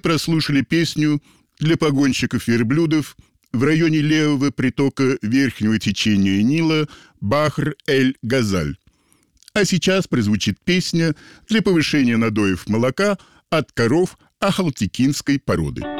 прослушали песню для погонщиков верблюдов в районе левого притока верхнего течения Нила Бахр-эль-Газаль. А сейчас прозвучит песня для повышения надоев молока от коров ахалтекинской породы.